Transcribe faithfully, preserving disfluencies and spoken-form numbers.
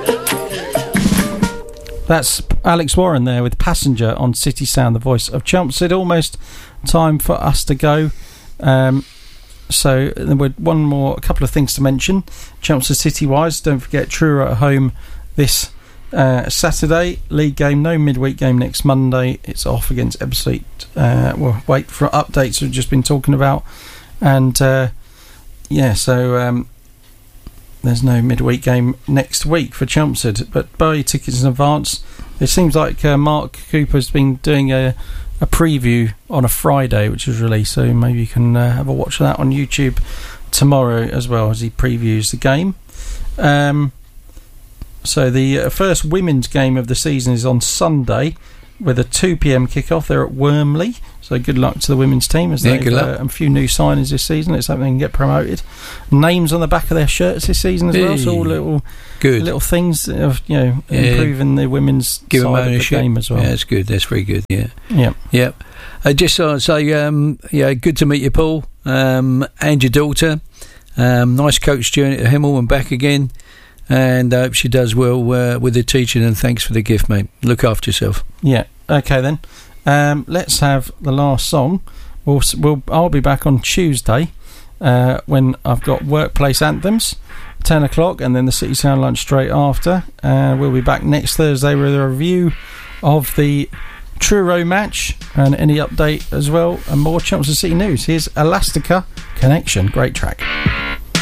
That's Alex Warren there with Passenger on City Sound, the voice of Chelmsford. Almost time for us to go. Um, so there were one more, a couple of things to mention. Chelmsford City-wise, don't forget Truro at home this uh, Saturday. League game, no midweek game next Monday. It's off against Ebbsfleet. Uh, we'll wait for updates we've just been talking about. And uh, yeah, so... Um, there's no midweek game next week for Chelmsford, but buy your tickets in advance. It seems like uh, Mark Cooper's been doing a, a preview on a Friday, which was released, so maybe you can uh, have a watch of that on YouTube tomorrow as well as he previews the game. Um, so the uh, first women's game of the season is on Sunday with a two p.m. kickoff. They're at Wormley, so good luck to the women's team as yeah, they've uh, a few new signings this season. Let's hope they can get promoted. Names on the back of their shirts this season as hey. well, so all little good little things of, you know, yeah. improving the women's Give side of the game as well. Yeah, that's good. That's very good. Yeah, yeah, yeah. Uh, just so I say, um, yeah, good to meet you, Paul, um, and your daughter. Um, nice coach journey to Hemel and back again. And I hope she does well uh, with the teaching, and thanks for the gift, mate. Look after yourself. Yeah, okay then. Um, let's have the last song. We'll, we'll, I'll be back on Tuesday uh, when I've got Workplace Anthems, ten o'clock, and then the City Sound lunch straight after. Uh, we'll be back next Thursday with a review of the Truro match and any update as well, and more Chelmsford City news. Here's Elastica Connection. Great track.